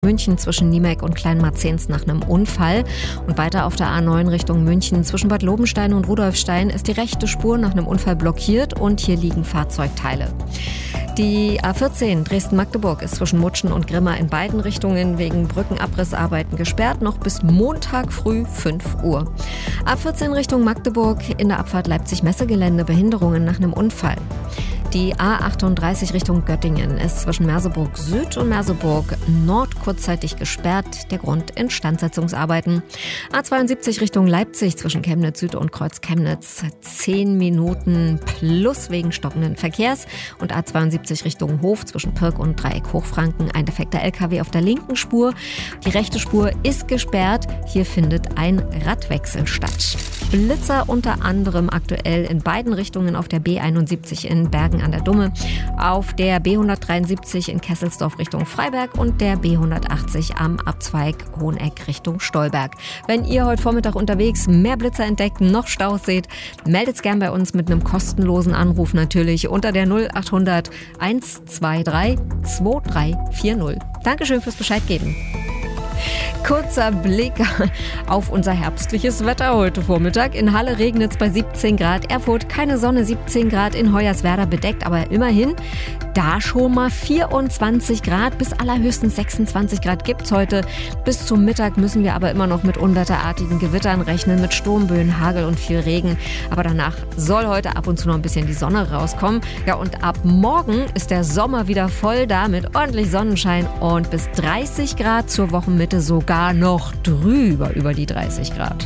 München zwischen Niemek und Kleinmarzens nach einem Unfall. Und weiter auf der A9 Richtung München zwischen Bad Lobenstein und Rudolfstein ist die rechte Spur nach einem Unfall blockiert und hier liegen Fahrzeugteile. Die A14 Dresden-Magdeburg ist zwischen Mutschen und Grimma in beiden Richtungen wegen Brückenabrissarbeiten gesperrt, noch bis Montag früh 5 Uhr. A14 Richtung Magdeburg in der Abfahrt Leipzig-Messegelände Behinderungen nach einem Unfall. Die A38 Richtung Göttingen ist zwischen Merseburg Süd und Merseburg Nord kurzzeitig gesperrt. Der Grund Instandsetzungsarbeiten. A72 Richtung Leipzig zwischen Chemnitz Süd und Kreuz Chemnitz 10 Minuten plus wegen stockenden Verkehrs. Und A72 Richtung Hof zwischen Pirk und Dreieck Hochfranken ein defekter LKW auf der linken Spur. Die rechte Spur ist gesperrt. Hier findet ein Radwechsel statt. Blitzer unter anderem aktuell in beiden Richtungen auf der B71 in Bergen an der Dumme, auf der B173 in Kesselsdorf Richtung Freiberg und der B180 am Abzweig Hoheneck Richtung Stolberg. Wenn ihr heute Vormittag unterwegs mehr Blitzer entdeckt, noch Staus seht, meldet's gern bei uns mit einem kostenlosen Anruf natürlich unter der 0800 123 2340. Dankeschön fürs Bescheid geben. Kurzer Blick auf unser herbstliches Wetter heute Vormittag. In Halle regnet es bei 17 Grad, Erfurt keine Sonne, 17 Grad, in Hoyerswerda bedeckt, aber immerhin da schon mal 24 Grad, bis allerhöchstens 26 Grad gibt's heute. Bis zum Mittag müssen wir aber immer noch mit unwetterartigen Gewittern rechnen, mit Sturmböen, Hagel und viel Regen. Aber danach soll heute ab und zu noch ein bisschen die Sonne rauskommen. Ja, und ab morgen ist der Sommer wieder voll da mit ordentlich Sonnenschein und bis 30 Grad zur Wochenmitte, sogar noch drüber über die 30 Grad.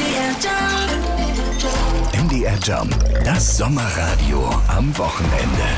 MDR Jump, das Sommerradio am Wochenende.